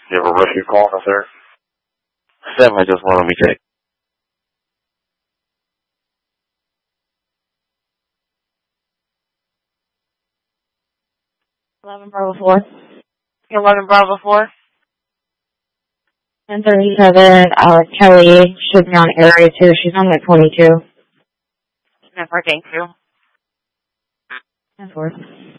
You have a rescue call us there? 7, just want to be checked. 11 Bravo 4. 11 Bravo 4. 1037, Kelly should be on area 2. She's on the 22. Never, thank you. 10-4.